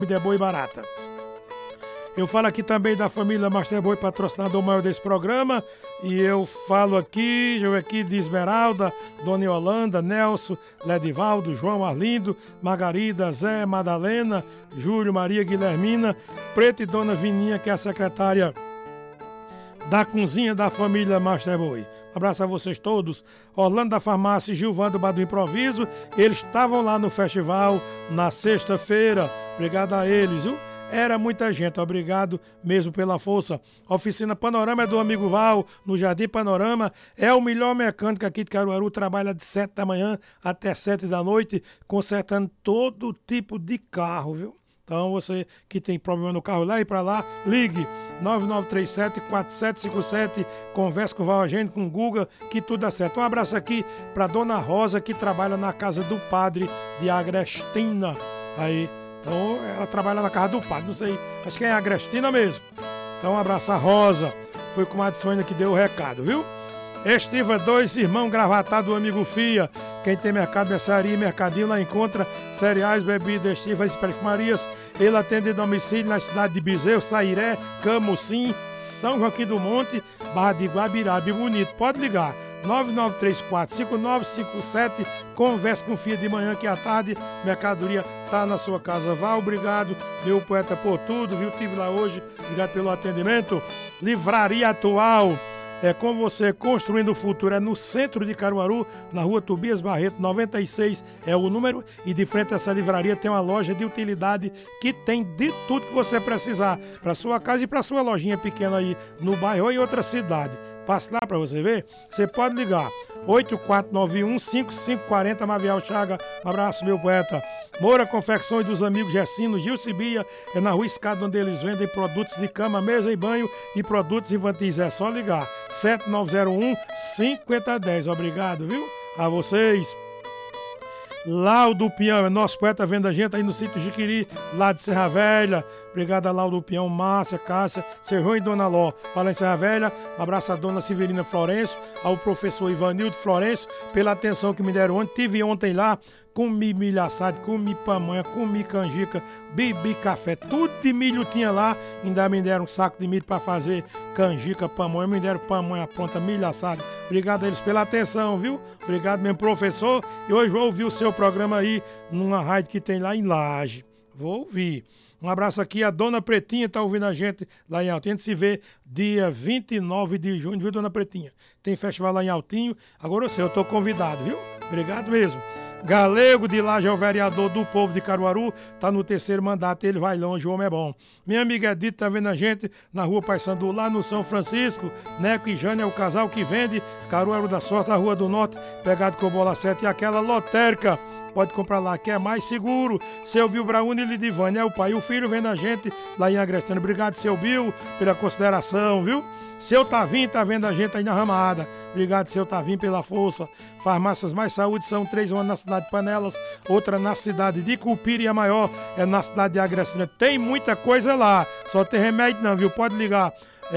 comida é boa e barata. Eu falo aqui também da família Masterboi, patrocinador maior desse programa. E eu falo aqui, de Esmeralda, Dona Yolanda, Nelson, Ledivaldo, João Arlindo, Margarida, Zé, Madalena, Júlio, Maria, Guilhermina, Preta e Dona Vininha, que é a secretária da cozinha da família Masterboi. Um abraço a vocês todos. Orlando da Farmácia e Gilvando Bar do Improviso. Eles estavam lá no festival na sexta-feira. Obrigado a eles, viu? Era muita gente, obrigado mesmo pela força. Oficina Panorama é do amigo Val, no Jardim Panorama. É o melhor mecânico aqui de Caruaru, trabalha de 7 da manhã até 7 da noite, consertando todo tipo de carro, viu? Então você que tem problema no carro lá e pra lá, ligue 9937-4757, converse com o Val Agente, com o Guga, que tudo dá certo. Um abraço aqui pra Dona Rosa, que trabalha na casa do padre de Agrestina, aí. Então ela trabalha na casa do padre, não sei, acho que é a Agrestina mesmo. Então um abraço a Rosa, foi com a Adsoina que deu o recado, viu? Estiva 2, irmão gravatado do amigo Fia. Quem tem mercado, mercearia e mercadinho lá encontra cereais, bebidas, estivas e perfumarias. Ele atende domicílio na cidade de Bezerro, Sairé, Camucim, São Joaquim do Monte, Barra de Guabiraba. Bonito, pode ligar. 9934-5957, converse com o Fia de manhã que à tarde mercadoria tá na sua casa. Vá, obrigado, meu poeta, por tudo, viu? Estive lá hoje, obrigado pelo atendimento. Livraria Atual, é com você construindo o futuro, é no centro de Caruaru, na rua Tobias Barreto, 96 é o número, e de frente a essa livraria tem uma loja de utilidade que tem de tudo que você precisar, para sua casa e para sua lojinha pequena aí no bairro ou em outra cidade. Passe lá para você ver. Você pode ligar 8491-5540, Mavial Chaga. Um abraço, meu poeta. Moura Confecções dos amigos Gessino, Gil Cibia, é na Rua Escada, onde eles vendem produtos de cama, mesa e banho e produtos infantis. É só ligar 7901-5010. Obrigado, viu? A vocês. Laudo Peão, é nosso poeta, vendo a gente aí no sítio Jiquiri, lá de Serra Velha. Obrigado a Laudo Peão, Márcia, Cássia, Serrão e Dona Ló. Fala em Serra Velha, abraço a Dona Severina Florencio, ao professor Ivanildo Florencio, pela atenção que me deram ontem. Tive ontem lá, comi milho assado, comi pamonha, comi canjica, bebi café, tudo de milho tinha lá. Ainda me deram um saco de milho para fazer canjica, pamonha, me deram pamonha pronta, milho assado. Obrigado a eles pela atenção, viu? Obrigado mesmo, professor. E hoje vou ouvir o seu programa aí numa rádio que tem lá em Laje. Vou ouvir. Um abraço aqui, a Dona Pretinha tá ouvindo a gente lá em Altinho. A gente se vê dia 29 de junho, viu, Dona Pretinha? Tem festival lá em Altinho. Agora eu sei, eu tô convidado, viu? Obrigado mesmo. Galego de Laje é o vereador do povo de Caruaru, tá no terceiro mandato, ele vai longe, o homem é bom. Minha amiga Edith tá vendo a gente na rua Paissandu, lá no São Francisco. Neco e Jane é o casal que vende Caruaru da Sorte, na Rua do Norte, pegado com bola 7 e aquela lotérica. Pode comprar lá, que é mais seguro. Seu Bill Brauni e Lidivane é o pai e o filho vendo a gente lá em Agrestano. Obrigado, seu Bill, pela consideração, viu? Seu Tavinho tá vendo a gente aí na Ramada. Obrigado, seu Tavinho, pela força. Farmácias Mais Saúde são 3, uma na cidade de Panelas, outra na cidade de Cupira e a maior é na cidade de Agrestano. Tem muita coisa lá, só tem remédio não, viu? Pode ligar.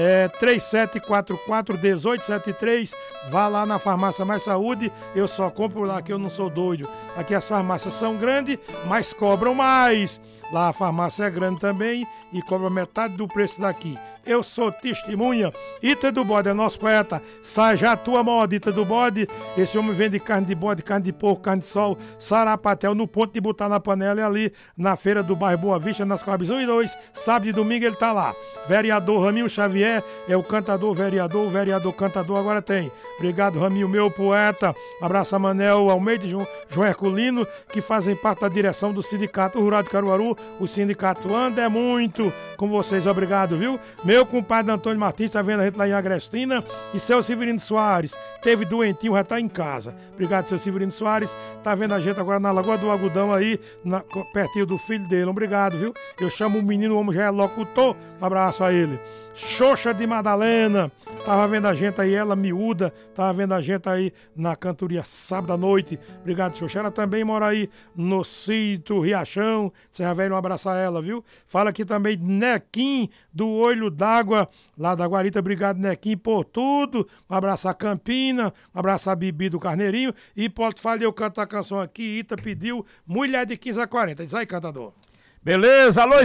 3744-1873, vá lá na Farmácia Mais Saúde, eu só compro lá que eu não sou doido. Aqui as farmácias são grandes, mas cobram mais. Lá a farmácia é grande também e cobra metade do preço daqui. Eu sou testemunha. Ita do Bode é nosso poeta. Sai já a tua moda, Ita do Bode. Esse homem vende carne de bode, carne de porco, carne de sol, sarapatel, no ponto de botar na panela. E ali na feira do bairro Boa Vista, nas Coabs 1 e 2, sábado e domingo ele tá lá. Vereador Raminho Xavier é o cantador, o vereador cantador agora tem. Obrigado, Raminho, meu poeta. Abraço a Manel Almeida e João Herculino, que fazem parte da direção do Sindicato Rural de Caruaru. O sindicato anda muito com vocês, obrigado, viu? Meu compadre Antônio Martins tá vendo a gente lá em Agrestina. E seu Severino Soares, teve doentinho, já tá em casa. Obrigado, seu Severino Soares. Tá vendo a gente agora na Lagoa do Algodão aí, pertinho do filho dele. Obrigado, viu? Eu chamo o menino, o homem já é locutor. Um abraço a ele. Xoxa de Madalena, tava vendo a gente aí, ela miúda, tava vendo a gente aí na cantoria sábado à noite. Obrigado, Xoxa. Ela também mora aí no sítio Riachão. Serra Velha, um abraço a ela, viu? Fala aqui também Nequim, do Olho d'Água, lá da Guarita. Obrigado, Nequim, por tudo. Um abraço a Campina, um abraço a Bibi do Carneirinho. E pode falar, eu canto a canção aqui, Ita pediu Mulher de 15 a 40. Diz aí, cantador. Beleza, alô,